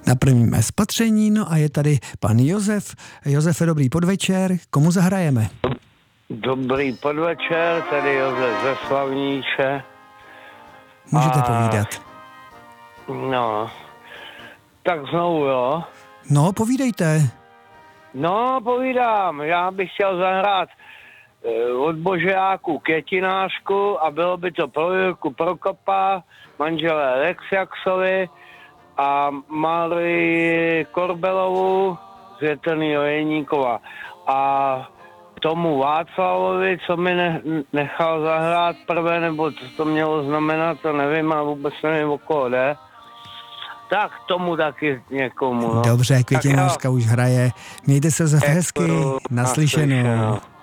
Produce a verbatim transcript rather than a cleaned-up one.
na prvním spatření. No a je tady pan Josef. Josefe, dobrý podvečer. Komu zahrajeme? Dobrý podvečer, tady Josef ze Slavníče. Můžete a... povídat. No, tak znovu, jo. No, povídejte. No, povídám, já bych chtěl zahrát e, od Božejáku Květinářku a bylo by to pro Jirku Prokopa, manželé Lexiaxovi a Marii Korbelovu z Větrnýho Jeníkova. A tomu Václavovi, co mi ne, nechal zahrát prvé, nebo co to mělo znamenat, to nevím, a vůbec nevím, o koho jde. Tak tomu taky někomu. No. Dobře, Květinářka už hraje. Mějte se za hezky, naslyšenou.